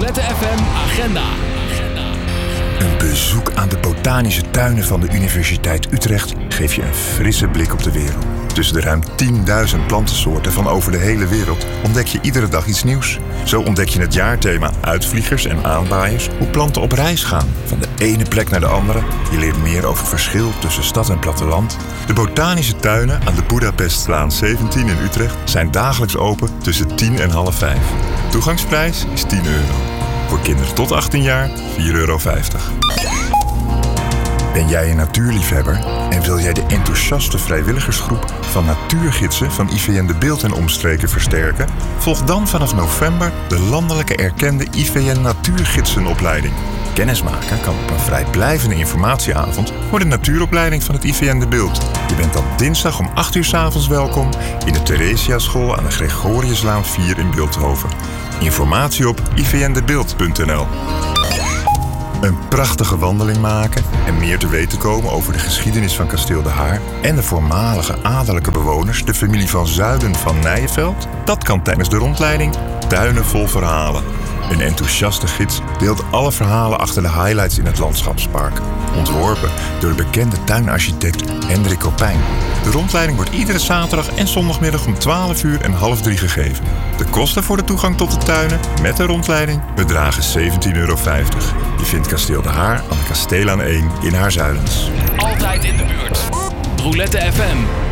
Roulette FM Agenda. Een bezoek aan de botanische tuinen van de Universiteit Utrecht geeft je een frisse blik op de wereld. Tussen de ruim 10.000 plantensoorten van over de hele wereld ontdek je iedere dag iets nieuws. Zo ontdek je het jaarthema uitvliegers en aanwaaiers, hoe planten op reis gaan, van de ene plek naar de andere. Je leert meer over het verschil tussen stad en platteland. De botanische tuinen aan de Boedapestlaan 17 in Utrecht zijn dagelijks open tussen 10 en half 5. Toegangsprijs is €10. Voor kinderen tot 18 jaar €4,50. Ben jij een natuurliefhebber en wil jij de enthousiaste vrijwilligersgroep van natuurgidsen van IVN De Bilt en omstreken versterken? Volg dan vanaf november de landelijke erkende IVN Natuurgidsenopleiding. Kennismaken kan op een vrijblijvende informatieavond voor de natuuropleiding van het IVN De Bilt. Je bent dan dinsdag om 8 uur 's avonds welkom in de Theresiaschool aan de Gregoriuslaan 4 in Bilthoven. Informatie op ivndebilt.nl. Een prachtige wandeling maken en meer te weten komen over de geschiedenis van Kasteel De Haar en de voormalige adellijke bewoners, de familie van Zuiden van Nijenveld? Dat kan tijdens de rondleiding Tuinen vol verhalen. Een enthousiaste gids deelt alle verhalen achter de highlights in het landschapspark. Ontworpen door de bekende tuinarchitect Hendrik Kopijn. De rondleiding wordt iedere zaterdag en zondagmiddag om 12 uur en half 3 gegeven. De kosten voor de toegang tot de tuinen met de rondleiding bedragen €17,50. Je vindt Kasteel De Haar aan de Kasteelaan 1 in Haarzuilens. Altijd in de buurt. Roulette FM.